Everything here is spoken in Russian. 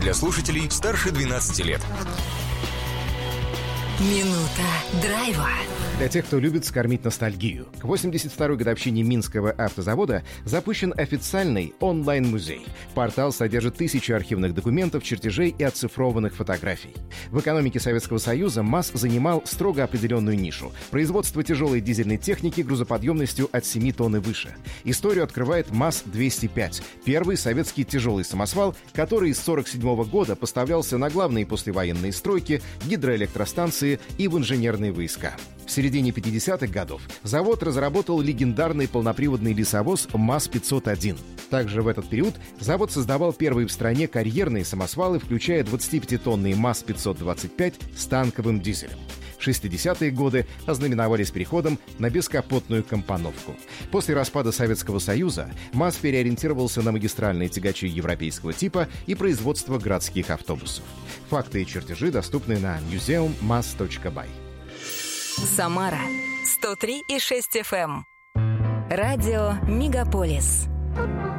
для слушателей старше 12 лет. Минута драйва. Для тех, кто любит скормить ностальгию. К 82-й годовщине Минского автозавода запущен официальный онлайн-музей. Портал содержит тысячи архивных документов, чертежей и оцифрованных фотографий. В экономике Советского Союза МАЗ занимал строго определенную нишу – производство тяжелой дизельной техники грузоподъемностью от 7 тонн и выше. Историю открывает МАЗ-205 – первый советский тяжелый самосвал, который с 1947 года поставлялся на главные послевоенные стройки, гидроэлектростанции и в инженерные войска. В середине 50-х годов завод разработал легендарный полноприводный лесовоз МАЗ-501. Также в этот период завод создавал первые в стране карьерные самосвалы, включая 25-тонный МАЗ-525 с танковым дизелем. 60-е годы ознаменовались переходом на бескапотную компоновку. После распада Советского Союза МАЗ переориентировался на магистральные тягачи европейского типа и производство городских автобусов. Факты и чертежи доступны на museummaz.by. Самара 103,6 FM. Радио Мегаполис.